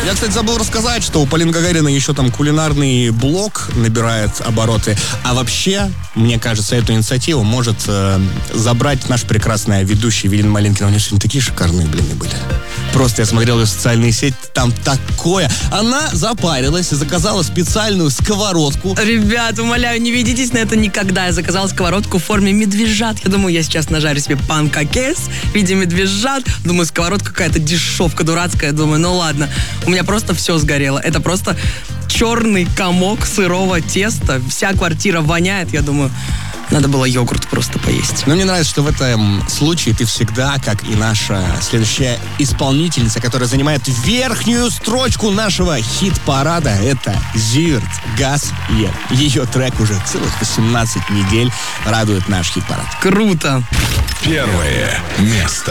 Я, кстати, забыл рассказать, что у Полины Гагариной еще там кулинарный блог набирает обороты. А вообще, мне кажется, эту инициативу может забрать наш прекрасная ведущая Эвелина Малинкина. У нее сегодня такие шикарные блины были. Просто я смотрел ее социальные сети, там такое. Она запарилась и заказала специальную сковородку. Ребят, умоляю, не ведитесь на это никогда. Я заказала сковородку в форме медвежат. Я думаю, я сейчас нажарю себе панкакес в виде медвежат. Думаю, сковородка какая-то дешевка дурацкая. Думаю, ну ладно. У меня просто все сгорело. Это просто черный комок сырого теста. Вся квартира воняет. Я думаю, надо было йогурт просто поесть. Но мне нравится, что в этом случае ты всегда, как и наша следующая исполнительница, которая занимает верхнюю строчку нашего хит-парада, это Зиверт Газье. Ее трек уже целых 18 недель радует наш хит-парад. Круто! Первое место.